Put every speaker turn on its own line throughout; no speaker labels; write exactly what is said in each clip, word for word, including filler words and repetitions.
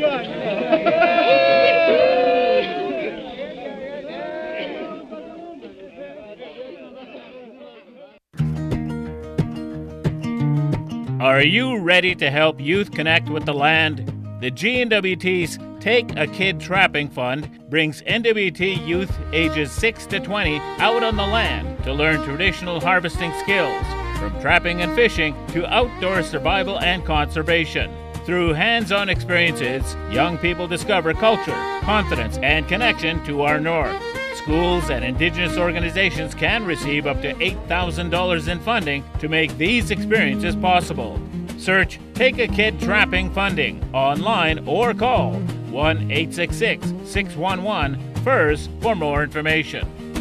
Are you ready to help youth connect with the land? The G N W T's Take a Kid Trapping Fund brings N W T youth ages six to twenty out on the land to learn traditional harvesting skills, from trapping and fishing to outdoor survival and conservation. Through hands-on experiences, young people discover culture, confidence, and connection to our north. Schools and Indigenous organizations can receive up to eight thousand dollars in funding to make these experiences possible. Search Take a Kid Trapping Funding online or call one eight six six, six one one, F U R S for more information.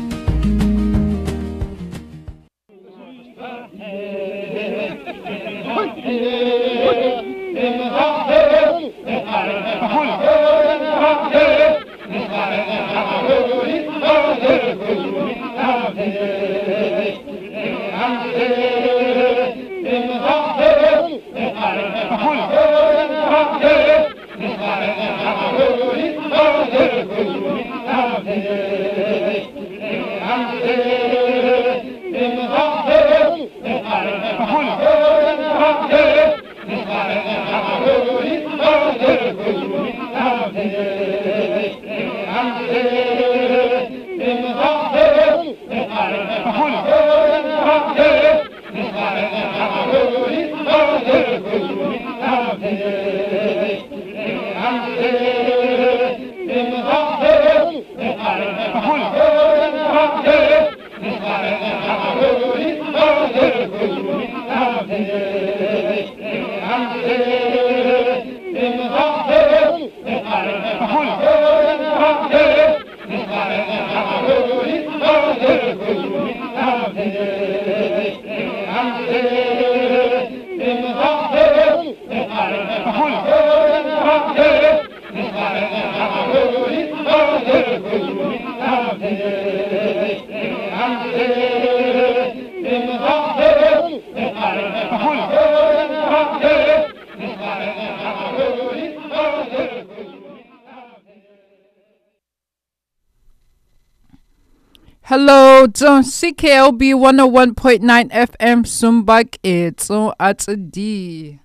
Hello, John C K L B one oh one point nine F M Sumbak it's at a D.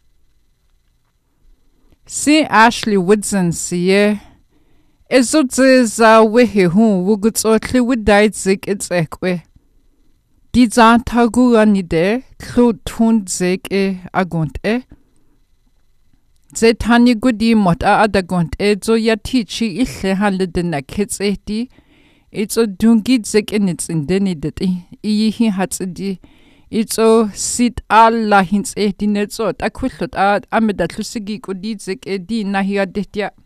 See Ashley Woodson see Ezotzeza wehe hu wugutsotli wudait zik it's ekwe. Dizan tagura nide klud tun zik e agont e. Zetani gudi mot a adagont e zo yatichi ile halidina kits e di. It's a dungit zik in its indenidity. Ihi hats di. It's a sit alla hints e dinetso. Takwilot ad amedat lusigi kudit zik e di nahia detia.